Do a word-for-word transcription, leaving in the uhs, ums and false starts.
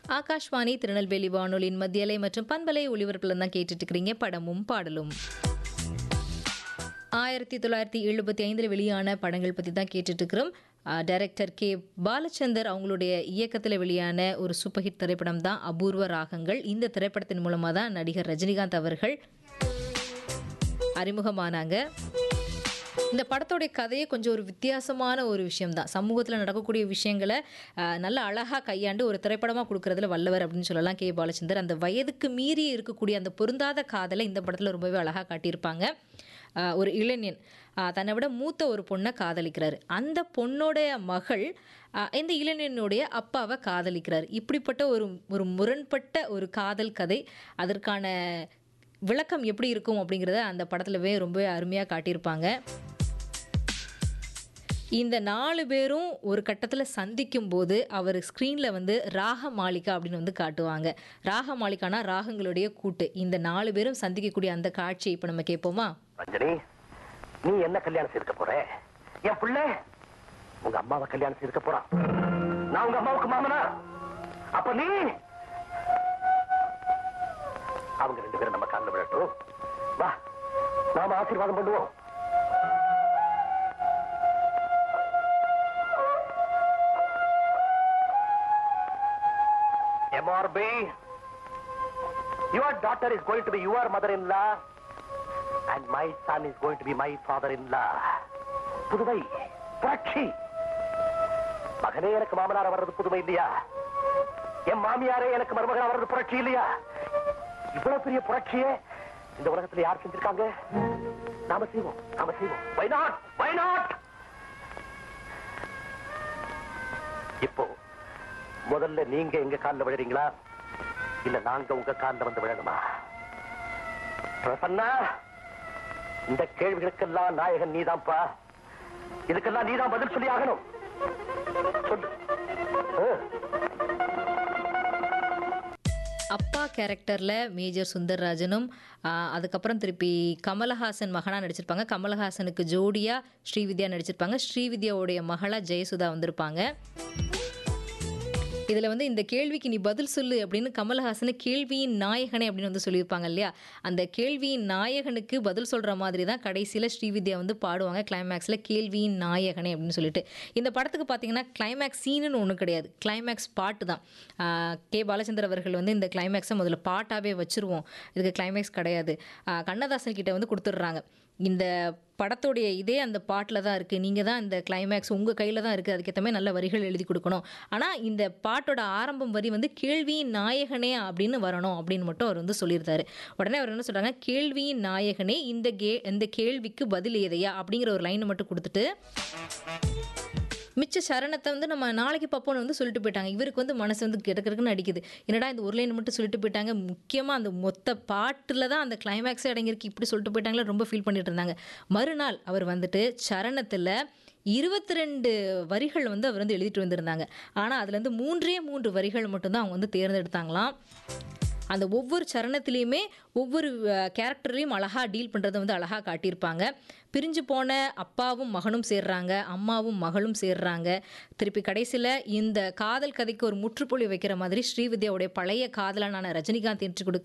ஆகாஷ்வாணி திருநெல்வேலி வானொலியின் மத்தியலை மற்றும் பண்பலை ஒளிபரப்பில் தான் கேட்டுட்டு இருக்கிறீங்க படமும் பாடலும். ஆயிரத்தி தொள்ளாயிரத்தி எழுபத்தி ஐந்தில் வெளியான படங்கள் பற்றி தான் கேட்டுட்டு இருக்கிறோம். டைரக்டர் கே பாலச்சந்தர் அவங்களுடைய இயக்கத்தில் வெளியான ஒரு சூப்பர் ஹிட் திரைப்படம் தான் அபூர்வ ராகங்கள். இந்த திரைப்படத்தின் மூலமாக தான் நடிகர் ரஜினிகாந்த் அவர்கள் அறிமுகமானாங்க. இந்த படத்தோடைய கதையே கொஞ்சம் ஒரு வித்தியாசமான ஒரு விஷயம்தான். சமூகத்தில் நடக்கக்கூடிய விஷயங்களை நல்ல அழகாக கையாண்டு ஒரு திரைப்படமாக கொடுக்கறதுல வல்லவர் அப்படின்னு சொல்லலாம் கே பாலச்சந்தர். அந்த வயதுக்கு மீறி இருக்கக்கூடிய அந்த பொருந்தாத காதலை இந்த படத்தில் ரொம்பவே அழகாக காட்டியிருப்பாங்க. ஒரு இளைஞன் தன்னை விட மூத்த ஒரு பொண்ணை காதலிக்கிறாரு. அந்த பொண்ணோடைய மகள் இந்த இளைஞனுடைய அப்பாவை காதலிக்கிறார். இப்படிப்பட்ட ஒரு ஒரு முரண்பட்ட ஒரு காதல் கதை. அதற்கான விளக்கம் எப்படி இருக்கும் அப்படிங்கிறத அந்த படத்துலவே ரொம்ப அருமையாக காட்டியிருப்பாங்க. இந்த நாலு பேரும் ஒரு கட்டத்தில் சந்திக்கும் போது அவர் ஸ்க்ரீனில் வந்து ராக மாளிகா அப்படின்னு வந்து காட்டுவாங்க. ராக மாளிகானா ராகங்களுடைய கூட்டு. இந்த நாலு பேரும் சந்திக்கக்கூடிய அந்த காட்சி இப்போ நம்ம கேட்போமா? ரஞ்சனி, நீ என்ன கல்யாணம் செய்துக்க போற? என் பிள்ளை உங்க அம்மாவை கல்யாணம் செய்துக்க போறான். நான் உங்க அம்மாவுக்கு மாமனா. அப்ப நீ அவங்க ரெண்டு பேரும் நம்ம காலில் விழட்டும். வா, நாம ஆசீர்வாதம் பண்ணுவோம். M R B, your daughter is going to be your mother-in-law and my son is going to be my father-in-law. புதுமை புரட்சி. மகனே எனக்கு மாமனார வர்றது புதுமை இல்லையா? என் மாமியாரே எனக்கு மருமகனா வர்றது புரட்சி இல்லையா? இவ்வளவு பெரிய புரட்சியே இந்த உலகத்துல யார் செஞ்சிருக்காங்க? நாம செய்வோம், நாம செய்வோம். Why not? Why not? இப்போ முதல்ல நீங்க எங்க காலில் விழுறீங்களா இல்ல நாங்க உங்க காலில் வந்து விழணுமா? பிரசன்னா, இந்த கேள்விகளுக்கெல்லாம் நாயகன் நீதான்ப்பா. இதுக்கெல்லாம் நீதான் பதில் சொல்லி ஆகணும். சொல்லு. அப்பா கேரக்டரில் மேஜர் சுந்தர்ராஜனும் அதுக்கப்புறம் திருப்பி கமலஹாசன் மகனாக நடிச்சிருப்பாங்க. கமலஹாசனுக்கு ஜோடியாக ஸ்ரீவித்யா நடிச்சிருப்பாங்க. ஸ்ரீவித்யாவுடைய மகளாக ஜெயசுதா வந்திருப்பாங்க. இதில் வந்து இந்த கேள்விக்கு நீ பதில் சொல்லு அப்படின்னு கமலஹாசனை கேள்வியின் நாயகனே அப்படின்னு வந்து சொல்லியிருப்பாங்க இல்லையா? அந்த கேள்வியின் நாயகனுக்கு பதில் சொல்கிற மாதிரி தான் கடைசியில் ஸ்ரீவித்யா வந்து பாடுவாங்க கிளைமேக்ஸில் கேள்வியின் நாயகனே அப்படின்னு சொல்லிட்டு. இந்த படத்துக்கு பார்த்தீங்கன்னா கிளைமேக்ஸ் சீனுன்னு ஒன்றும் கிடையாது, கிளைமேக்ஸ் பாட்டு தான். கே பாலச்சந்தர் அவர்கள் வந்து இந்த கிளைமேக்ஸை முதல்ல பாட்டாகவே வச்சுருவோம், இதுக்கு கிளைமேக்ஸ் கிடையாது, கண்ணதாசன் கிட்ட வந்து கொடுத்துட்றாங்க. இந்த படத்தோடைய இதே அந்த பாட்டில் தான் இருக்குது, நீங்கள் தான் இந்த கிளைமேக்ஸ் உங்கள் கையில் தான் இருக்குது, அதுக்கேற்ற மாதிரி நல்ல வரிகள் எழுதி கொடுக்கணும். ஆனால் இந்த பாட்டோட ஆரம்பம் வரி வந்து கேள்வியின் நாயகனே அப்படின்னு வரணும் அப்படின்னு மட்டும் அவர் வந்து சொல்லியிருந்தாரு. உடனே அவர் என்ன சொல்கிறாங்க, கேள்வியின் நாயகனே இந்த கே இந்த கேள்விக்கு பதில் ஏதையா அப்படிங்கிற ஒரு லைனை மட்டும் கொடுத்துட்டு மிச்ச சரணத்தை வந்து நம்ம நாளைக்கு பார்ப்போன்னு வந்து சொல்லிட்டு போயிட்டாங்க. இவருக்கு வந்து மனசு வந்து கிடக்கிறதுக்குன்னு அடிக்குது. என்னடா இந்த ஒரு லைன் மட்டும் சொல்லிட்டு போயிட்டாங்க, முக்கியமாக அந்த மொத்த பாட்டில் தான் அந்த கிளைமேக்ஸே அடங்கியிருக்கு, இப்படி சொல்லிட்டு போயிட்டாங்களே ரொம்ப ஃபீல் பண்ணிட்டு இருந்தாங்க. மறுநாள் அவர் வந்துட்டு சரணத்தில் இருபத்தி ரெண்டு வரிகள் வந்து அவர் வந்து எழுதிட்டு வந்திருந்தாங்க. ஆனால் அதுலேருந்து மூன்றே மூன்று வரிகள் மட்டும்தான் அவங்க வந்து தேர்ந்தெடுத்தாங்களாம். அந்த ஒவ்வொரு சரணத்துலேயுமே ஒவ்வொரு கேரக்டரையும் அழகாக டீல் பண்ணுறதை வந்து அழகாக காட்டியிருப்பாங்க. பிரிஞ்சு போன அப்பாவும் மகனும் சேர்றாங்க, அம்மாவும் மகளும் சேர்றாங்க. திருப்பி கடைசியில் இந்த காதல் கதைக்கு ஒரு முற்றுப்புள்ளி வைக்கிற மாதிரி ஸ்ரீவித்யாவுடைய பழைய காதலனான ரஜினிகாந்த் என்று கொடுக்க